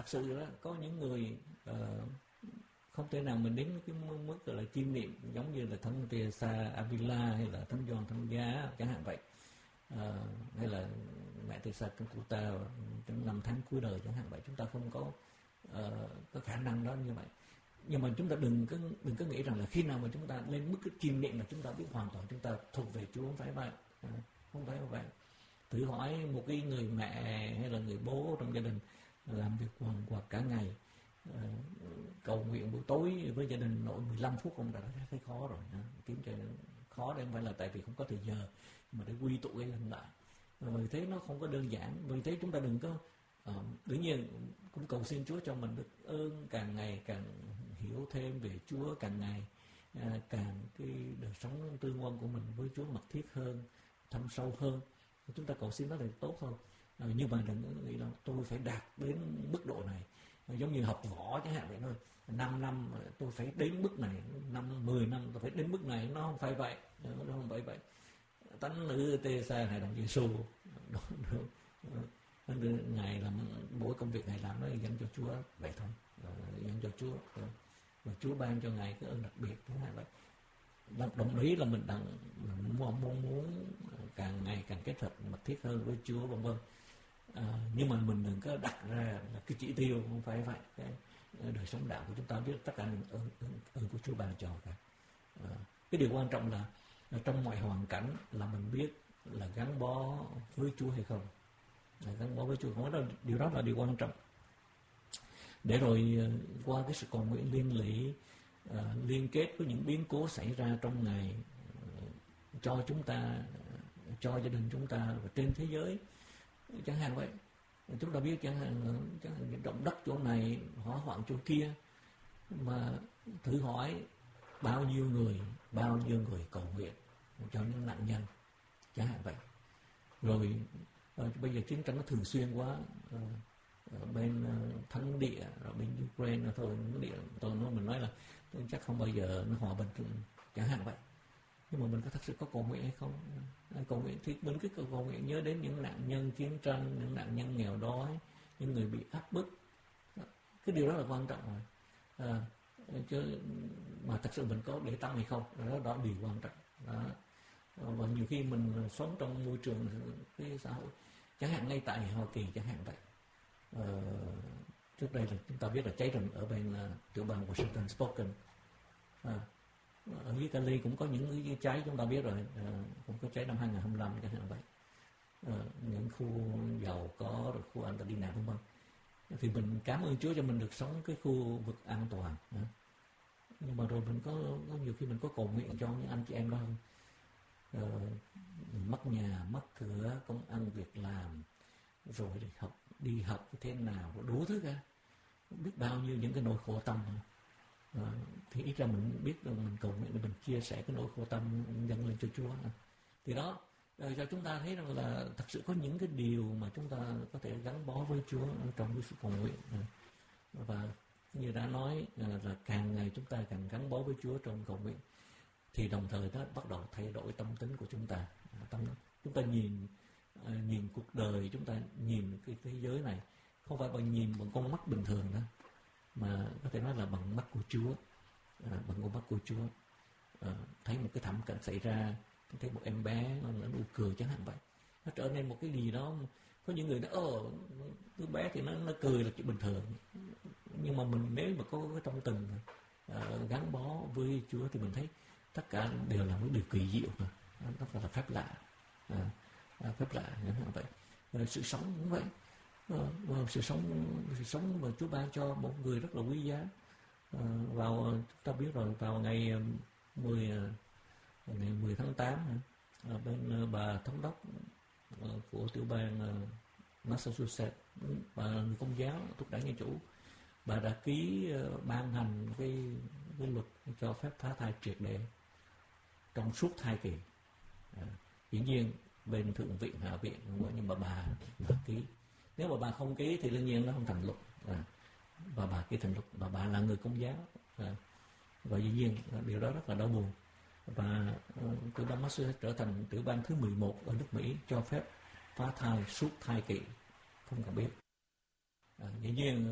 thật sự đó có những người không thể nào mình đến cái mức gọi là chiêm niệm giống như là thánh Teresa Avila hay là thánh Gioan Thánh Giá chẳng hạn vậy, hay là mẹ Teresa Calcutta trong năm tháng cuối đời chẳng hạn vậy. Chúng ta không có khả năng đó như vậy. Nhưng mà chúng ta đừng có nghĩ rằng là khi nào mà chúng ta lên mức cái chiêm niệm là chúng ta biết hoàn toàn chúng ta thuộc về Chúa, không phải vậy. Không phải vậy. Thử hỏi một cái người mẹ hay là người bố trong gia đình làm việc quần quật cả ngày, cầu nguyện buổi tối với gia đình nội 15 phút không đã thấy khó rồi. Kiếm cho khó đây không phải là tại vì không có thời giờ, mà để quy tụ cái lên lại. Vì thế nó không có đơn giản. Vì thế chúng ta đừng có đương nhiên cũng cầu xin Chúa cho mình được ơn, càng ngày càng hiểu thêm về Chúa, càng ngày càng cái đời sống tương quan của mình với Chúa mật thiết hơn, thâm sâu hơn. Chúng ta cầu xin nó là tốt thôi. Nhưng mà đừng nghĩ là tôi phải đạt đến mức độ này, giống như học võ chẳng hạn vậy thôi. 5 năm tôi phải đến mức này, 10 năm tôi phải đến mức này. Nó không phải vậy. Nó không phải vậy. Thánh nữ Teresa này đồng Giêsu Ngài làm mỗi công việc Ngài làm nó dành cho Chúa vậy thôi, dành cho Chúa, và Chúa ban cho Ngài cái ơn đặc biệt thế này vậy. Đồng ý là mình mong muốn càng ngày càng kết hợp mật thiết hơn với Chúa vân vân. Nhưng mà mình đừng có đặt ra là cái chỉ tiêu, không phải vậy. Cái đời sống đạo của chúng ta biết tất cả những ơn của Chúa ban cho cả. Cái điều quan trọng là trong mọi hoàn cảnh là mình biết là gắn bó với Chúa hay không, là gắn bó với Chúa không. Điều đó là điều quan trọng. Để rồi qua cái sự cầu nguyện liên lỉ, liên kết với những biến cố xảy ra trong ngày, cho chúng ta, cho gia đình chúng ta và trên thế giới chẳng hạn vậy. Chúng ta biết chẳng hạn những động đất chỗ này, hỏa hoạn chỗ kia, mà thử hỏi bao nhiêu người cầu nguyện cho những nạn nhân chẳng hạn vậy. Rồi bây giờ chiến tranh nó thường xuyên quá, ở bên thánh địa, rồi bên Ukraine thôi, mình nói là chắc không bao giờ nó hòa bình chẳng hạn vậy. Nhưng mà mình có thật sự có cầu nguyện hay không? Cầu nguyện thì mình cứ cầu nguyện nhớ đến những nạn nhân chiến tranh, những nạn nhân nghèo đói, những người bị áp bức. Cái điều đó là quan trọng rồi. Chứ mà thật sự mình có để tâm hay không, đó điều quan trọng đó. Và nhiều khi mình sống trong môi trường cái xã hội, chẳng hạn ngay tại Hoa Kỳ chẳng hạn vậy. Trước đây là chúng ta biết là cháy rừng ở bên tiểu bang Washington Spokane. Ở dưới Cali cũng có những cái cháy chúng ta biết rồi, cũng có cháy năm 2025 chẳng hạn vậy. Những khu giàu có, rồi khu Altadena vân vân. Thì mình cảm ơn Chúa cho mình được sống cái khu vực an toàn. Nhưng mà rồi mình có nhiều khi mình có cầu nguyện cho những anh chị em đó không? Mất nhà, mất cửa, công ăn việc làm, rồi đi học như thế nào, rồi đủ thứ cả, biết bao nhiêu những cái nỗi khổ tâm. Thì ít ra mình biết là mình cầu nguyện để mình chia sẻ cái nỗi khổ tâm dâng lên cho Chúa. Thì đó cho chúng ta thấy rằng là thật sự có những cái điều mà chúng ta có thể gắn bó với Chúa trong cái sự cầu nguyện. Và như đã nói là càng ngày chúng ta càng gắn bó với Chúa trong cầu nguyện, thì đồng thời nó bắt đầu thay đổi tâm tính của chúng ta. Chúng ta nhìn cuộc đời, chúng ta nhìn cái thế giới này không phải nhìn bằng con mắt bình thường đó, mà có thể nói là bằng mắt của Chúa. Bằng con mắt của Chúa, thấy một cái thảm cảnh xảy ra, thấy một em bé nó nụ cười chẳng hạn vậy, nó trở nên một cái gì đó. Có những người nói đứa bé thì nó cười là chuyện bình thường, nhưng mà mình nếu mà có cái tâm tình gắn bó với Chúa thì mình thấy tất cả đều là một điều kỳ diệu, nó là phép lạ, phép lạ chẳng hạn vậy. Sự sống cũng vậy. Sự sống mà Chúa ban cho một người rất là quý giá. Vào ta biết rồi, vào ngày 10 tháng 8 bên bà thống đốc của tiểu bang Massachusetts, bà người Công giáo thuộc đảng Dân Chủ, bà đã ký ban hành cái luật cho phép phá thai triệt để trong suốt thai kỳ. Dĩ nhiên bên thượng viện, hạ viện, nhưng mà bà ký. Nếu mà bà không ký thì đương nhiên nó không thành luật. Và bà ký thành luật, và bà là người Công giáo. Và dĩ nhiên điều đó rất là đau buồn. Và tiểu bang Massachusetts trở thành tiểu bang thứ 11 ở nước Mỹ cho phép phá thai suốt thai kỳ, không cần biết. Dĩ nhiên